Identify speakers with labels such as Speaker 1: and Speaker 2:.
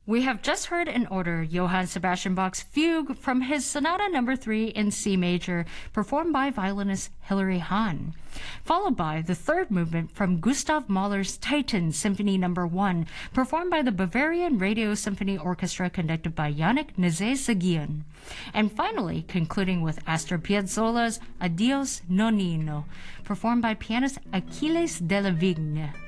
Speaker 1: We have just heard in order Johann Sebastian Bach's Fugue from his Sonata No. 3 in C major, performed by violinist Hilary Hahn, followed by the third movement from Gustav Mahler's Titan Symphony No. 1, performed by the Bavarian Radio Symphony Orchestra conducted by Yannick Nézet-Séguier, and finally concluding with Astor Piazzolla's Adios Nonnino, performed by pianist Achilles Della Vigne.